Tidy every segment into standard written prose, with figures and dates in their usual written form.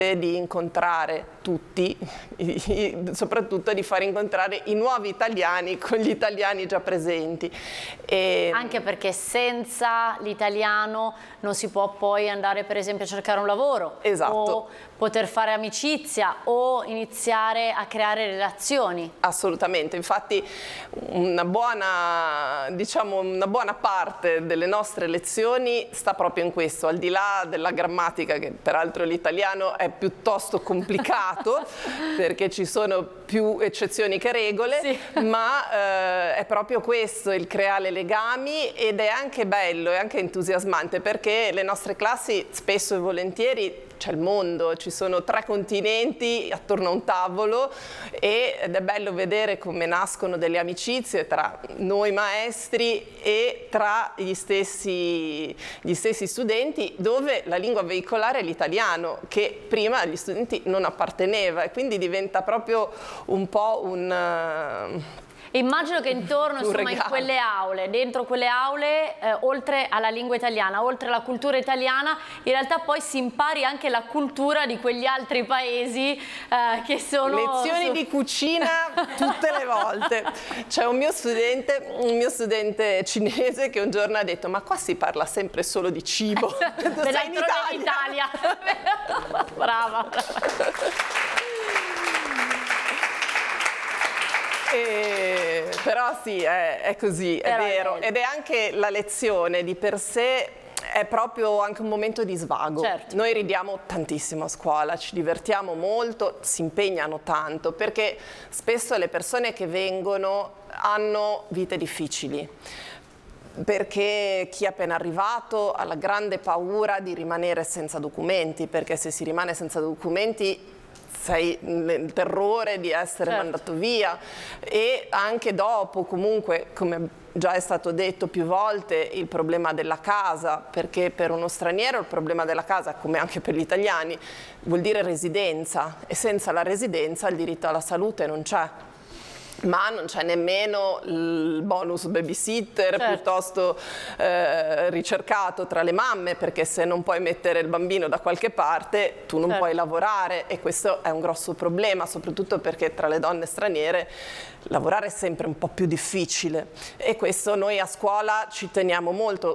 di incontrare tutti, soprattutto di far incontrare i nuovi italiani con gli italiani già presenti. Anche perché senza l'italiano non si può poi andare per esempio a cercare un lavoro, esatto, o poter fare amicizia o iniziare a creare relazioni. Assolutamente, infatti una buona parte delle nostre lezioni sta proprio in questo, al di là della grammatica, che peraltro l'italiano è piuttosto complicato perché ci sono più eccezioni che regole, sì, ma è proprio questo, il creare legami, ed è anche bello, è anche entusiasmante perché le nostre classi spesso e volentieri c'è il mondo, ci sono 3 continenti attorno a un tavolo, ed è bello vedere come nascono delle amicizie tra noi maestri e tra gli stessi studenti, dove la lingua veicolare è l'italiano, che prima agli studenti non apparteneva, e quindi diventa proprio un po' Immagino che intorno, insomma, in quelle aule, dentro quelle aule, oltre alla lingua italiana, oltre alla cultura italiana, in realtà poi si impari anche la cultura di quegli altri paesi che sono... Lezioni di cucina tutte le volte. C'è un mio studente cinese che un giorno ha detto: ma qua si parla sempre solo di cibo. Sei in Italia. Brava. Però sì, è così, è vero, ed è anche la lezione di per sé, è proprio anche un momento di svago. Certo. Noi ridiamo tantissimo a scuola, ci divertiamo molto, si impegnano tanto, perché spesso le persone che vengono hanno vite difficili, perché chi è appena arrivato ha la grande paura di rimanere senza documenti, perché se si rimane senza documenti sei nel terrore di essere mandato via, e anche dopo comunque, come già è stato detto più volte, il problema della casa, perché per uno straniero il problema della casa, come anche per gli italiani, vuol dire residenza, e senza la residenza il diritto alla salute non c'è. Ma non c'è nemmeno il bonus babysitter, piuttosto ricercato tra le mamme, perché se non puoi mettere il bambino da qualche parte tu non puoi lavorare, e questo è un grosso problema, soprattutto perché tra le donne straniere lavorare è sempre un po' più difficile, e questo noi a scuola ci teniamo molto.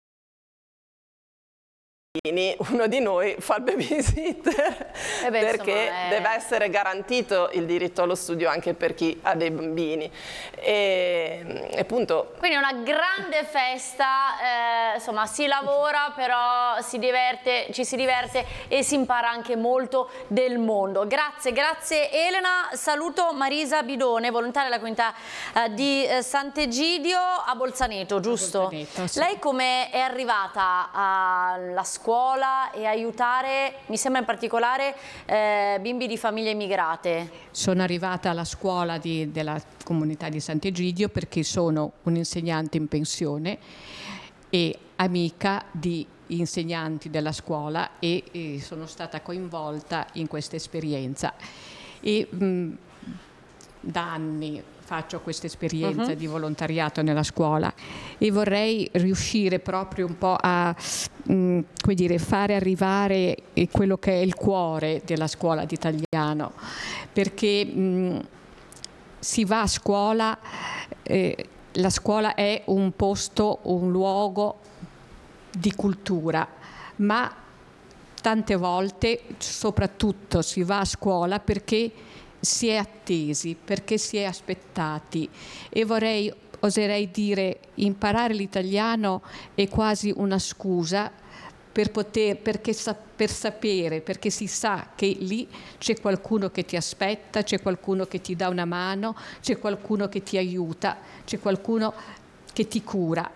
Uno di noi fa il babysitter, perché deve essere garantito il diritto allo studio anche per chi ha dei bambini, e appunto. Quindi è una grande festa, insomma si lavora però ci si diverte e si impara anche molto del mondo. Grazie Elena. Saluto Marisa Bidone, volontaria della comunità di Sant'Egidio a Bolzaneto, giusto? Bolzaneto, sì. Lei come è arrivata alla scuola e aiutare, mi sembra in particolare, bimbi di famiglie immigrate? Sono arrivata alla scuola della comunità di Sant'Egidio perché sono un'insegnante in pensione e amica di insegnanti della scuola, e sono stata coinvolta in questa esperienza. E da anni faccio questa esperienza di volontariato nella scuola, e vorrei riuscire proprio un po' a come dire, fare arrivare quello che è il cuore della scuola di italiano, perché si va a scuola, la scuola è un posto, un luogo di cultura, ma tante volte soprattutto si va a scuola perché si è attesi, perché si è aspettati, e oserei dire, imparare l'italiano è quasi una scusa per sapere, perché si sa che lì c'è qualcuno che ti aspetta, c'è qualcuno che ti dà una mano, c'è qualcuno che ti aiuta, c'è qualcuno che ti cura.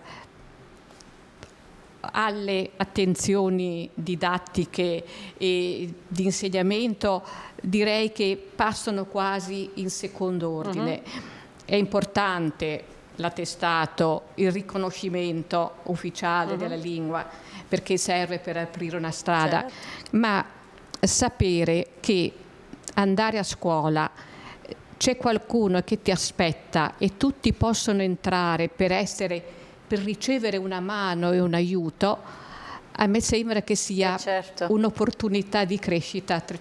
Alle attenzioni didattiche e di insegnamento direi che passano quasi in secondo ordine. È importante l'attestato, il riconoscimento ufficiale della lingua, perché serve per aprire una strada, ma sapere che andare a scuola c'è qualcuno che ti aspetta e tutti possono entrare per ricevere una mano e un aiuto, a me sembra che sia un'opportunità di crescita a